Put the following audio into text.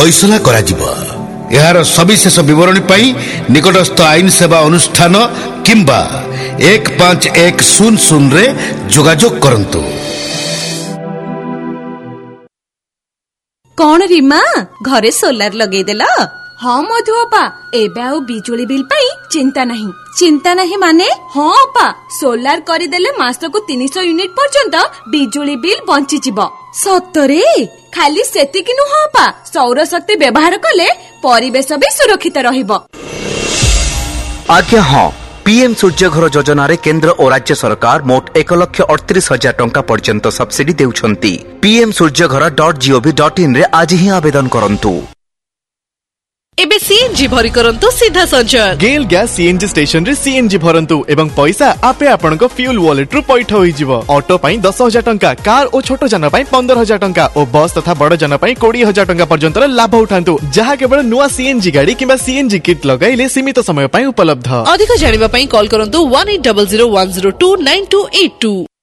फैसला करा जिवो। यार सविशेष विवरणी पाई निकटस्थ आईन सेवा अनुष्ठान किंबा 1510 रे जोगाजोग करंतु। कौन रीमा घरे सोलार लगेदेला? हाँ मधु अपा एबे आउ बिजुली बिल पाई चिंता नहीं। चिंता नहीं माने? हाँ अपा सोलार करिदेले मासको 300 यूनिट पर्यंत बिजुली बिल बंची जिवो। सतरे? खाली सेतिकी नुह अपा सौर शक्ति व्यवहार कले परिवेश भी सुरक्षित रहिबो। आज्ञा हाँ, पीएम सूर्य घर योजना रे केंद्र और राज्य सरकार मोट 1,38,000 टंका पर्यंत सब्सिडी देउछंती। pmsurjagara.gov.in रे आज ही आवेदन करंतु। एबे सीएनजी भरी करंतु सीधा संचय। गेल गैस सीएनजी स्टेशन रे सीएनजी भरंतु एवं पैसा आपे आपनको फ्यूल वॉलेट रु पैठ होई जिवो। ऑटो पई 10,000 टंका, कार और छोटो जन पई 15,000 टंका और बस तथा बड़ जन पई 20,000 टंका पर्यंत लाभ उठांतु, जहा केवल नुवा सीएनजी गाड़ी किबा सीएनजी किट लगाइले सीमित समय पई उपलब्ध। अधिक जानिबा पई कॉल करंतु 1800 102 9282।